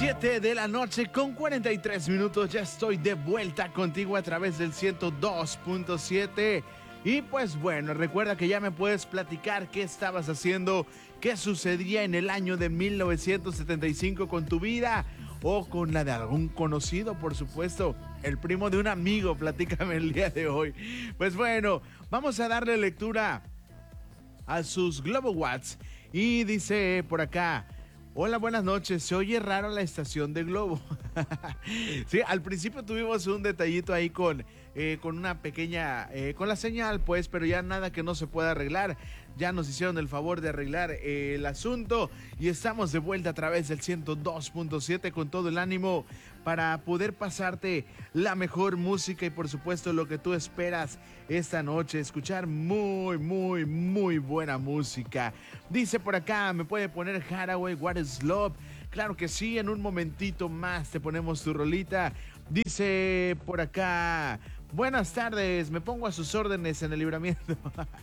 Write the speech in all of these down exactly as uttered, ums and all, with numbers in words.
Siete de la noche con cuarenta y tres minutos. Ya estoy de vuelta contigo a través del ciento dos punto siete. Y pues bueno, recuerda que ya me puedes platicar qué estabas haciendo, qué sucedía en el año de mil novecientos setenta y cinco con tu vida o con la de algún conocido, por supuesto, el primo de un amigo. Platícame el día de hoy. Pues bueno, vamos a darle lectura a sus GloboWatts. Y dice por acá: hola, buenas noches. Se oye raro la estación de Globo. Sí, al principio tuvimos un detallito ahí con, eh, con una pequeña, eh, con la señal, pues, pero ya nada que no se pueda arreglar. Ya nos hicieron el favor de arreglar eh, el asunto y estamos de vuelta a través del ciento dos punto siete con todo el ánimo para poder pasarte la mejor música y por supuesto lo que tú esperas esta noche, escuchar muy, muy, muy buena música. Dice por acá, me puede poner Hathaway, What is Love. Claro que sí, en un momentito más te ponemos tu rolita. Dice por acá, buenas tardes, me pongo a sus órdenes en el libramiento.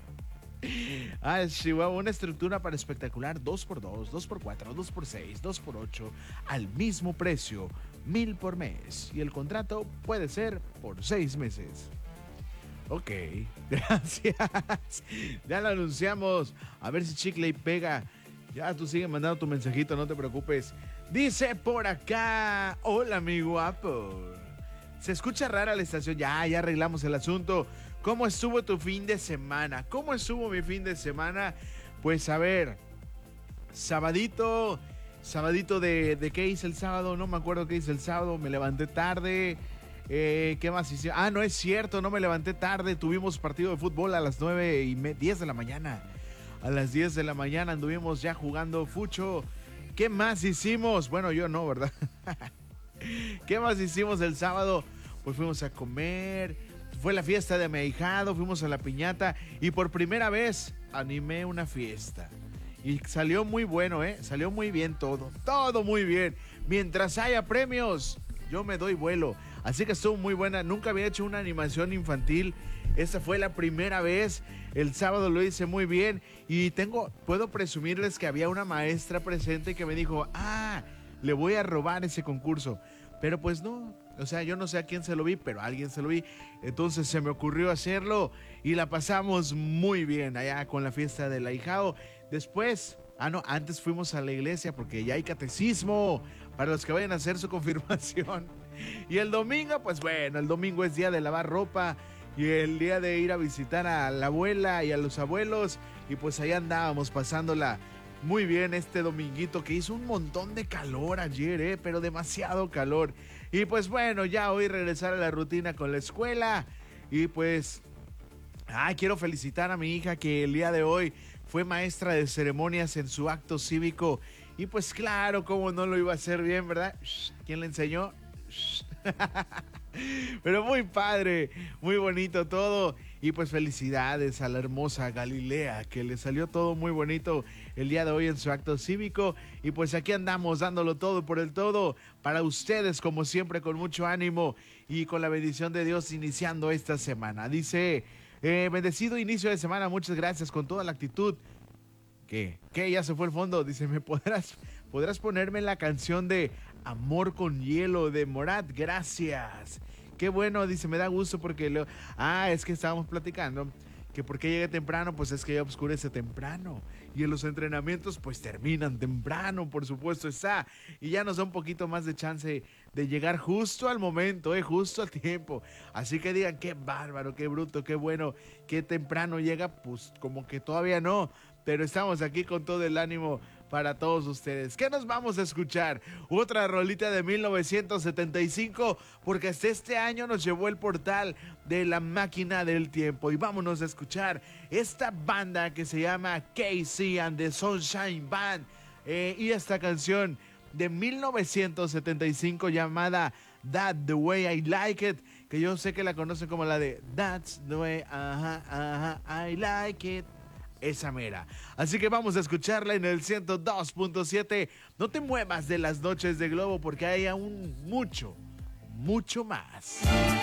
Ah, Chihuahua, una estructura para espectacular, dos por dos, dos por cuatro, dos por seis, dos por ocho, al mismo precio, mil por mes. Y el contrato puede ser por seis meses. Ok, gracias. Ya lo anunciamos. A ver si chicle y pega. Ya tú sigue mandando tu mensajito, no te preocupes. Dice por acá, hola mi guapo. Se escucha rara la estación. Ya, ya arreglamos el asunto. ¿Cómo estuvo tu fin de semana? ¿Cómo estuvo mi fin de semana? Pues a ver, sabadito, sabadito de, de qué hice el sábado, no me acuerdo qué hice el sábado, me levanté tarde. Eh, ¿Qué más hice? Ah, no es cierto, no me levanté tarde, tuvimos partido de fútbol a las nueve y diez de la mañana. A las diez de la mañana anduvimos ya jugando fucho. ¿Qué más hicimos? Bueno, yo no, ¿verdad? ¿Qué más hicimos el sábado? Pues fuimos a comer, fue la fiesta de mi ahijado, fuimos a la piñata y por primera vez animé una fiesta. Y salió muy bueno, ¿eh? Salió muy bien todo, todo muy bien. Mientras haya premios, yo me doy vuelo. Así que estuvo muy buena, nunca había hecho una animación infantil. Esta fue la primera vez, el sábado lo hice muy bien. Y tengo, puedo presumirles que había una maestra presente que me dijo, ah, le voy a robar ese concurso. Pero pues no, o sea, yo no sé a quién se lo vi, pero a alguien se lo vi. Entonces se me ocurrió hacerlo y la pasamos muy bien allá con la fiesta del ahijado. Después, ah no, antes fuimos a la iglesia porque ya hay catecismo para los que vayan a hacer su confirmación. Y el domingo, pues bueno, el domingo es día de lavar ropa y el día de ir a visitar a la abuela y a los abuelos. Y pues ahí andábamos pasándola muy bien este dominguito que hizo un montón de calor ayer, eh, pero demasiado calor. Y pues bueno, ya hoy regresar a la rutina con la escuela. Y pues, ah, quiero felicitar a mi hija que el día de hoy fue maestra de ceremonias en su acto cívico. Y pues claro, cómo no lo iba a hacer bien, ¿verdad? ¿Quién le enseñó? Pero muy padre, muy bonito todo. Y pues felicidades a la hermosa Galilea, que le salió todo muy bonito el día de hoy en su acto cívico. Y pues aquí andamos dándolo todo por el todo para ustedes, como siempre, con mucho ánimo y con la bendición de Dios iniciando esta semana. Dice, eh, bendecido inicio de semana, muchas gracias, con toda la actitud. ¿Qué? ¿Qué? Ya se fue el fondo. Dice, ¿me podrás, podrás ponerme la canción de Amor con Hielo de Morat? Gracias. Qué bueno, dice, me da gusto porque... Lo... Ah, es que estábamos platicando que por qué llegué temprano, pues es que ya oscurece temprano. Y en los entrenamientos, pues terminan temprano, por supuesto está. Y ya nos da un poquito más de chance de llegar justo al momento, eh, justo al tiempo. Así que digan, qué bárbaro, qué bruto, qué bueno, qué temprano llega, pues como que todavía no. Pero estamos aquí con todo el ánimo para todos ustedes. ¿Qué nos vamos a escuchar? Otra rolita de mil novecientos setenta y cinco, porque hasta este año nos llevó el portal de la máquina del tiempo. Y vámonos a escuchar esta banda que se llama Casey and the Sunshine Band. Eh, y esta canción de mil novecientos setenta y cinco llamada That the Way I Like It, que yo sé que la conocen como la de That's the Way, ajá, ajá, I Like It. Esa mera. Así que vamos a escucharla en el ciento dos punto siete. No te muevas de las noches de Globo porque hay aún mucho, mucho más.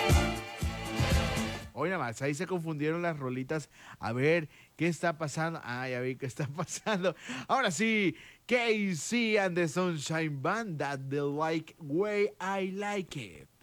Hoy nada más, ahí se confundieron las rolitas. A ver, ¿qué está pasando? Ah, ya vi qué está pasando. Ahora sí, K C and the Sunshine Band, that the like way I like it.